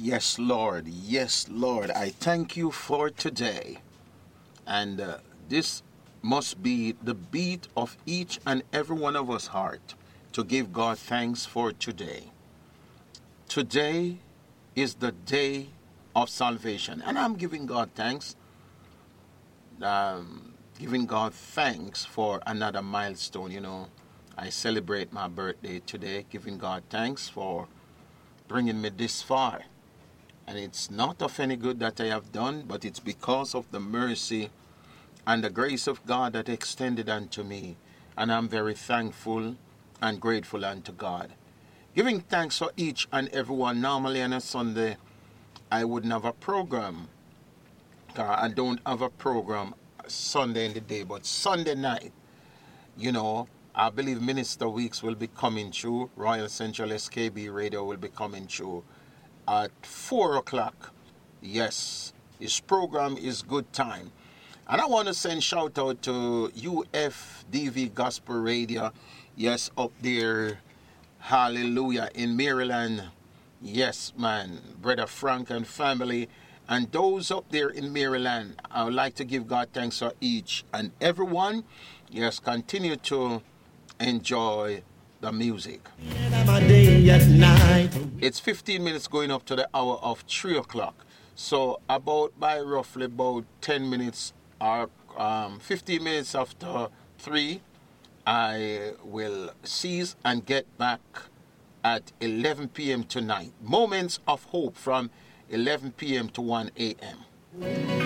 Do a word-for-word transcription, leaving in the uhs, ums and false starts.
Yes, Lord. Yes, Lord. I thank you for today. And uh, this must be the beat of each and every one of us heart to give God thanks for today. Today is the day of salvation. And I'm giving God thanks. Um, giving God thanks for another milestone. You know, I celebrate my birthday today, giving God thanks for bringing me this far. And it's not of any good that I have done, but it's because of the mercy and the grace of God that extended unto me. And I'm very thankful and grateful unto God. Giving thanks for each and every one. Normally on a Sunday, I wouldn't have a program. I don't have a program Sunday in the day, but Sunday night, you know, I believe Minister Weeks will be coming through. Royal Central S K B Radio will be coming through at four o'clock. Yes, his program is Good Time. And I want to send shout out to U F D V Gospel Radio. Yes, up there, hallelujah, in Maryland. Yes, man, Brother Frank and family. And those up there in Maryland, I would like to give God thanks for each and everyone. Yes, continue to enjoy the music. It's fifteen minutes going up to the hour of three o'clock. So about by roughly about ten minutes or um, fifteen minutes after three, I will cease and get back at eleven p.m. tonight. Moments of Hope from eleven p.m. to one a.m.